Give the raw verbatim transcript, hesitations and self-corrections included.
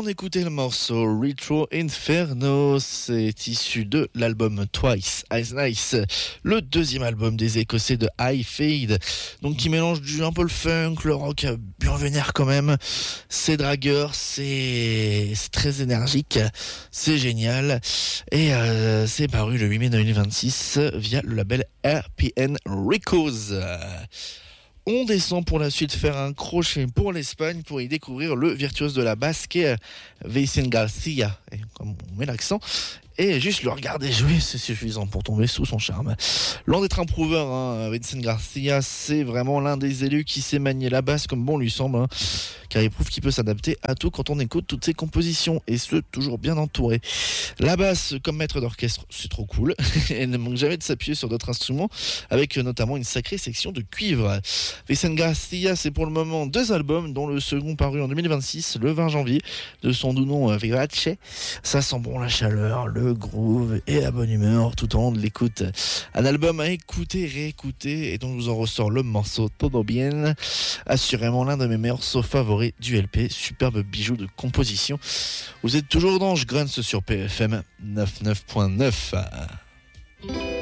On écoutait le morceau Retro Inferno, c'est issu de l'album Twice as Nice, le deuxième album des Écossais de High Fade, donc qui mélange du, un peu le funk, le rock, bien vénère quand même. C'est dragueur, c'est, c'est très énergique, c'est génial, et euh, c'est paru le huit mai deux mille vingt-six via le label R P N Records. On descend pour la suite faire un crochet pour l'Espagne pour y découvrir le virtuose de la basse qui est Vicente Garcia. Et comme on met l'accent, et juste le regarder jouer, c'est suffisant pour tomber sous son charme. Loin d'être un prouveur, hein, Vicente Garcia, c'est vraiment l'un des élus qui sait manier la basse comme bon lui semble, hein, car il prouve qu'il peut s'adapter à tout quand on écoute toutes ses compositions, et ce, toujours bien entouré. La basse comme maître d'orchestre, c'est trop cool. Elle ne manque jamais de s'appuyer sur d'autres instruments, avec notamment une sacrée section de cuivre. Vicente Garcia, c'est pour le moment deux albums, dont le second paru en deux mille vingt-six, le vingt janvier, de son doux nom Vivace. Ça sent bon la chaleur, le le groove et la bonne humeur tout au long de l'écoute. Un album à écouter, réécouter, et dont je vous en ressort le morceau Todo Bien, assurément l'un de mes meilleurs sons favoris du L P, superbe bijou de composition. Vous êtes toujours dans Je Grunts sur P F M quatre-vingt-neuf point neuf.